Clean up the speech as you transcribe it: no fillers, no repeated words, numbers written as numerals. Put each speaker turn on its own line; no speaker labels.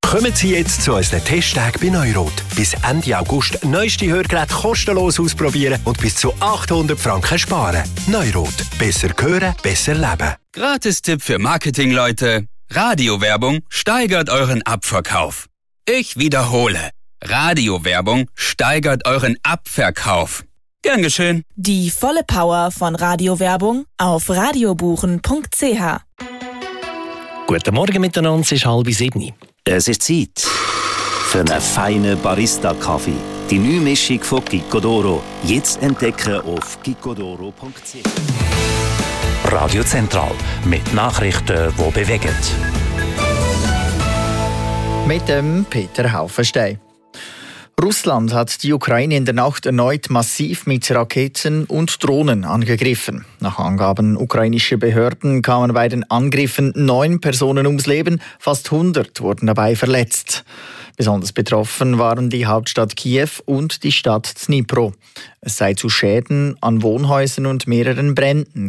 Kommen Sie jetzt zu unseren Testtagen bei Neurot. Bis Ende August neueste Hörgeräte kostenlos ausprobieren und bis zu 800 Franken sparen. Neurot. Besser hören, besser leben.
Gratis-Tipp für Marketingleute. Radiowerbung steigert euren Abverkauf. Ich wiederhole. Radiowerbung steigert euren Abverkauf. Gern geschehen.
Die volle Power von Radiowerbung auf radiobuchen.ch.
Guten Morgen miteinander, es ist 6:30.
Es ist Zeit für einen feinen Barista-Kaffee. Die neue Mischung von Gicodoro. Jetzt entdecken auf gicodoro.ch.
Radio Zentral mit Nachrichten, die bewegen.
Mit dem Peter Haufenstein. Russland hat die Ukraine in der Nacht erneut massiv mit Raketen und Drohnen angegriffen. Nach Angaben ukrainischer Behörden kamen bei den Angriffen 9 Personen ums Leben, fast 100 wurden dabei verletzt. Besonders betroffen waren die Hauptstadt Kiew und die Stadt Dnipro. Es sei zu Schäden an Wohnhäusern und mehreren Bränden